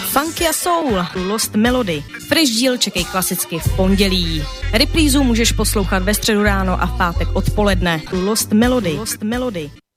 Funky a soul, Lost Melody. Fresh díl čekej klasicky v pondělí. Reprízu můžeš poslouchat ve středu ráno a v pátek odpoledne. Lost Melody.